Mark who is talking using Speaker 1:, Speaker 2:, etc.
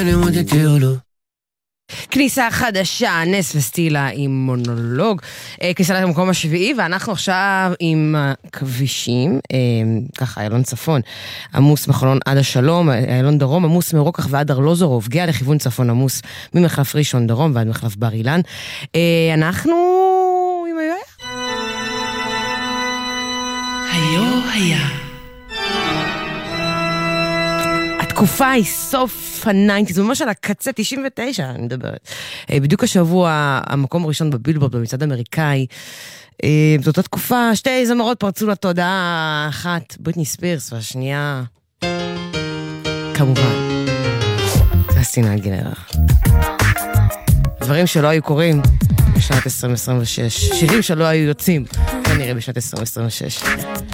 Speaker 1: בין אם אותי או לא.
Speaker 2: כניסה חדשה, נס וסטילה עם מונולוג, כניסה למקום השביעי, ואנחנו עכשיו עם כבישים, ככה, איילון צפון, עמוס מחלון עד השלום, איילון דרום, עמוס מרוקח ועד ארלוזורוב, גאה לכיוון צפון עמוס, ממחלף ראשון דרום ועד מחלף בר אילן. אנחנו עם
Speaker 3: היו היה.
Speaker 2: התקופה היא סוף ה-90, זה ממש על הקצה, 99, אני מדברת. בדיוק השבוע, המקום הראשון בבילבורד, במצעד אמריקאי, זאת התקופה, שתי זמרות פרצו לתודעה, אחת, בריטני ספירס, והשנייה, כמובן, קריסטינה אגילרה. דברים שלא היו קורים בשנת 2026, שירים שלא היו יוצאים, כנראה בשנת 2026.